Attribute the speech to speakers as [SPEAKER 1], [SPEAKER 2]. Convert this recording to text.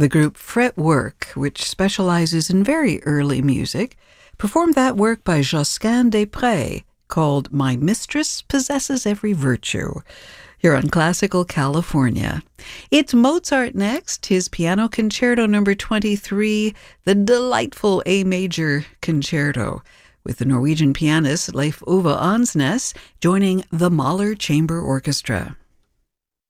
[SPEAKER 1] The group Fretwork, which specializes in very early music, performed that work by Josquin des Prez called My Mistress Possesses Every Virtue. You're on Classical California. It's Mozart next, his Piano Concerto number 23, the delightful A major concerto, with the Norwegian pianist Leif Ove Ansnes joining the Mahler Chamber Orchestra.